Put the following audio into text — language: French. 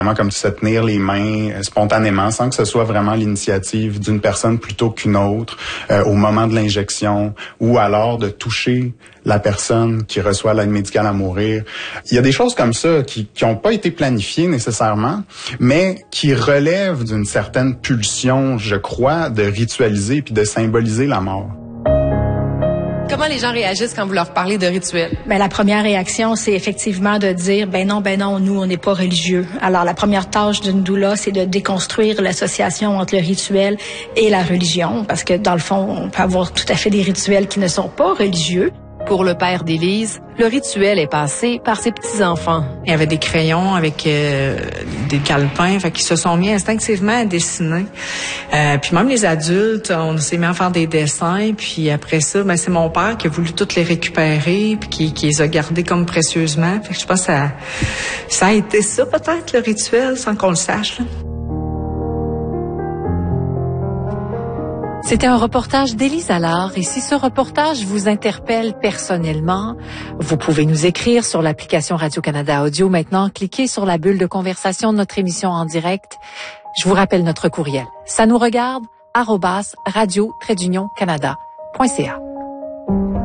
Vraiment comme se tenir les mains spontanément, sans que ce soit vraiment l'initiative d'une personne plutôt qu'une autre, au moment de l'injection, ou alors de toucher la personne qui reçoit l'aide médicale à mourir. Il y a des choses comme ça qui n'ont pas été planifiées nécessairement, mais qui relèvent d'une certaine pulsion, je crois, de ritualiser puis de symboliser la mort. Comment les gens réagissent quand vous leur parlez de rituels? La première réaction, c'est effectivement de dire, ben non, nous, on n'est pas religieux. Alors, la première tâche d'une doula, c'est de déconstruire l'association entre le rituel et la religion, parce que dans le fond, on peut avoir tout à fait des rituels qui ne sont pas religieux. Pour le père d'Élise, le rituel est passé par ses petits-enfants. Il y avait des crayons avec des calepins, fait qu'ils se sont mis instinctivement à dessiner. Puis même les adultes, on s'est mis à faire des dessins, puis après ça, c'est mon père qui a voulu toutes les récupérer, puis qui les a gardés comme précieusement. Fait que je pense que ça a été ça peut-être, le rituel, sans qu'on le sache, là. C'était un reportage d'Élise Allard et si ce reportage vous interpelle personnellement, vous pouvez nous écrire sur l'application Radio-Canada Audio. Maintenant, cliquez sur la bulle de conversation de notre émission en direct. Je vous rappelle notre courriel. Ça nous regarde @radio-canada.ca.